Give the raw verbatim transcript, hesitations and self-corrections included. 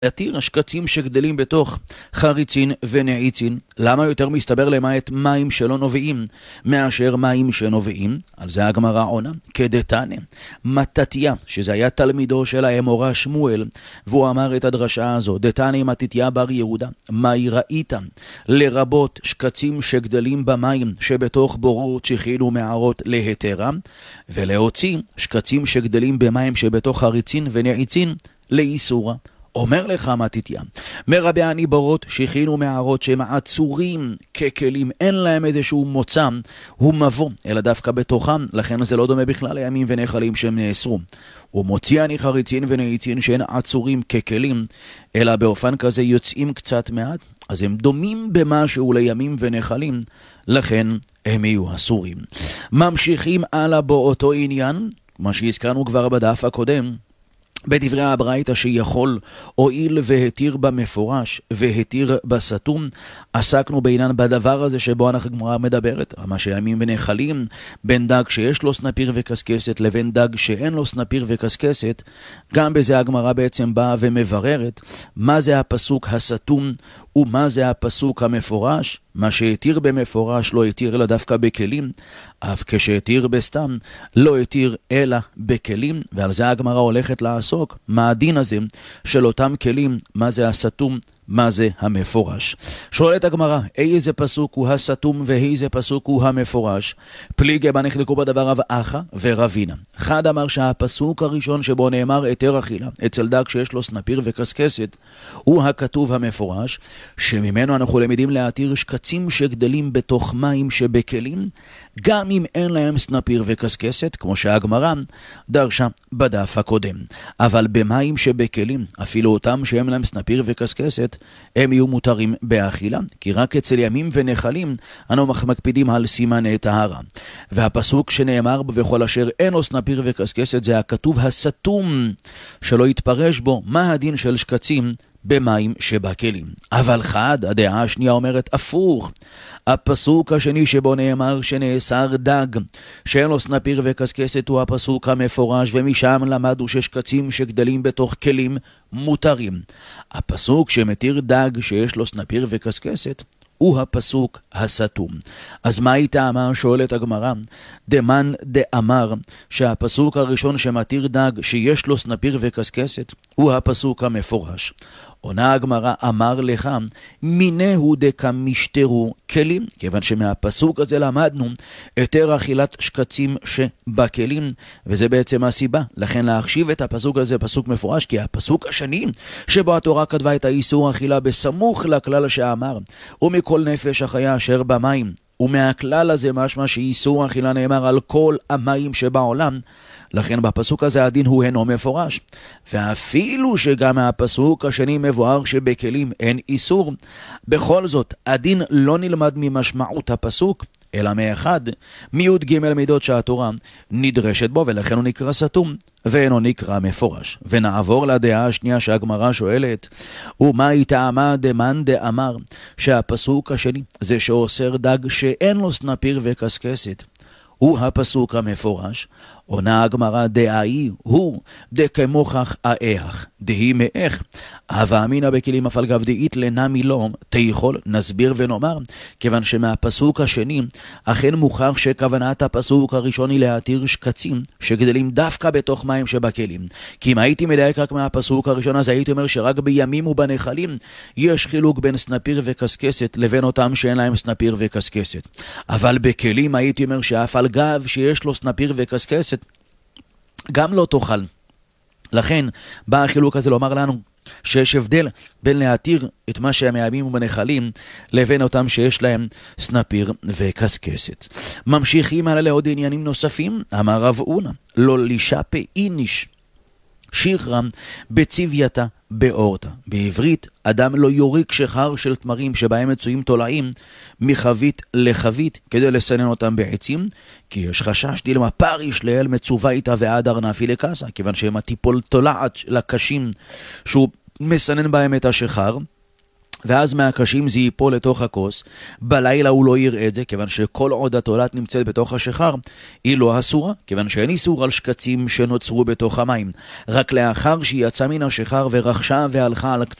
להתיר השקצים שגדלים בתוך חריצין ונעיצין. למה יותר מסתבר למעט מים שלא נובעים מאשר מים שנובעים? על זה הגמרא עונה כדתניא מתתיה, שזה היה תלמידו של האמורא שמואל, והוא אמר את הדרשה הזו: דתניא מתתיה בר יהודה, מאי ראית לרבות שקצים שגדלים במים שבתוך בורות שכין ומערות להתרה, ולהוציא שקצים שגדלים במים שבתוך חריצין ונעיצין לאיסורה. אומר לך מתתיה, מרבה אני בורות שכין ומערות שהם עצורים ככלים, אין להם איזשהו מוצא ומבוא, אלא דווקא בתוכם, לכן זה לא דומה בכלל לימים ונחלים שהם נאסרו. הוא מוציא אני חריצין ונעיצין שאין עצורים ככלים, אלא באופן כזה יוצאים קצת מעט, אז הם דומים במשהו לימים ונחלים, לכן הם יהיו אסורים. ממשיכים הלאה באותו עניין, מה שהזכרנו כבר בדף הקודם, בדברי הברייתא שיכול הועיל והתיר במפורש והתיר בסתום. עסקנו בעניין בדבר הזה שבו אנחנו גמרא מדברת, מה שימים ונחלים, בין דג שיש לו סנפיר וקסקסת לבין דג שאין לו סנפיר וקסקסת. גם בזה הגמרא בעצם באה ומבררת מה זה הפסוק הסתום ומה זה הפסוק המפורש. מה שהתיר במפורש לא התיר אלא דווקא בכלים, אף כשהתיר בסתם לא התיר אלא בכלים, ועל זה הגמרא הולכת לעסוק מה הדין הזה של אותם כלים, מה זה הסתום, מה זה המפורש. שואלת הגמרא, איזה פסוק הוא הסתום ואיזה פסוק הוא המפורש? פליגי בה נחלקו בדבר רב אחא ורבינה. אחד אמר שהפסוק הראשון שבו נאמר היתר אכילה אצל דג שיש לו סנפיר וקסקסת הוא הכתוב המפורש, שממנו אנחנו למדים להתיר שקצים שגדלים בתוך מים שבכלים, גם אם אין להם סנפיר וקסקסת, כמו שהגמרא דרשה בדף הקודם. אבל במים שבכלים, אפילו אותם שהם להם סנפיר וקסקסת, הם יהיו מותרים באכילה, כי רק אצל ימים ונחלים אנו מקפידים על סימני טהרה. והפסוק שנאמר בו וכל אשר אין לו סנפיר וקסקסת זה הכתוב הסתום, שלא יתפרש בו מה הדין של שקצים במים שבכלים. אבל חד, הדעה השנייה אומרת הפוך. הפסוק השני שבו נאמר שנאסר דג שאין לו סנפיר וקסקסת הוא הפסוק המפורש, ומשם למדו ששקצים שגדלים בתוך כלים מותרים. הפסוק שמתיר דג שיש לו סנפיר וקסקסת הוא הפסוק הסתום. אז מה הייתה אמר? שואלת הגמרא, דמן דאמר שהפסוק הראשון שמתיר דג שיש לו סנפיר וקסקסת הוא הפסוק המפורש. עונה הגמרא, אמר לך מינהו דקמשטרו כלים, כיוון שמהפסוק הזה למדנו היתר אכילת שקצים שבכלים, וזה בעצם הסיבה לכן להחשיב את הפסוק הזה פסוק מפורש, כי הפסוק השני שבו התורה כתבה את האיסור אכילה בסמוך לכלל שאמר ומכל נפש החיה אשר במים, ומהכלל הזה משמע שאיסור אכילה נאמר על כל המים שבעולם, לכן בפסוק הזה הדין הוא אינו מפורש. ואפילו שגם מהפסוק השני מבואר שבכלים אין איסור, בכל זאת הדין לא נלמד ממשמעות הפסוק אלא מאחד מיוד ג' מידות שהתורה נדרשת בו, ולכן הוא נקרא סתום ואינו נקרא מפורש. ונעבור לדעה השנייה שהגמרא שואלת, ומה היא טעמה דמן דאמר שהפסוק השני זה שאוסר דג שאין לו סנפיר וקסקסת הוא הפסוק המפורש. עונה הגמרא, דאי הוא דכמוכח האח דהי מאך הווה אמינא בכלים אף על גב דאית לנמי לא תיכול. נסביר ונאמר, כיוון שמהפסוק השני אכן מוכח שכוונת הפסוק הראשון היא להתיר שקצים שגדלים דווקא בתוך מים שבכלים. כי אם הייתי מדייק רק מהפסוק הראשון אז הייתי אומר שרק בימים ובנחלים יש חילוק בין סנפיר וקסקסת לבין אותם שאין להם סנפיר וקסקסת, אבל בכלים הייתי אומר שאף על גב שיש לו סנפיר וקסקסת גם לא תאכל. לכן בא החילוק הזה לומר לנו שיש הבדל בין להתיר את מה שהמיימים ובנחלים לבין אותם שיש להם סנפיר וקסקסת. ממשיכים הלאה לעוד עניינים נוספים. אמר רב הונא, לא לישפה איניש שחרם בצבייתה באורתא. בעברית, אדם לא יוריק שחר של תמרים שבהם מצויים תולעים מחבית לחבית כדי לסנן אותם בעצים, כי יש חשש דילמה פריש לאל מצווה איתה ועד ארנפי לקסה, כיוון שהם הטיפול תולעת לקשים שהוא מסנן בהם את השחר, ואז מהקשים זה ייפול לתוך הכוס, בלילה הוא לא יראה את זה, כיוון שכל עוד התולעת נמצאת בתוך השחר, היא לא אסורה, כיוון שאין איסור על שקצים שנוצרו בתוך המים. רק לאחר שהיא יצאה מן השחר ורחשה והלכה על